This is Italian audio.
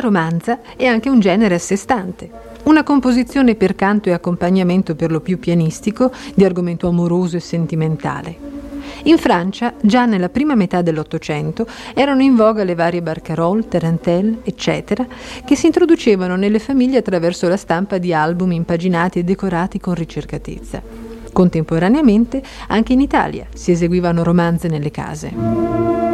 romanza è anche un genere a sé stante. Una composizione per canto e accompagnamento per lo più pianistico, di argomento amoroso e sentimentale. In Francia, già nella prima metà dell'Ottocento, erano in voga le varie barcarolle, tarantelle, eccetera, che si introducevano nelle famiglie attraverso la stampa di album impaginati e decorati con ricercatezza. Contemporaneamente, anche in Italia si eseguivano romanze nelle case.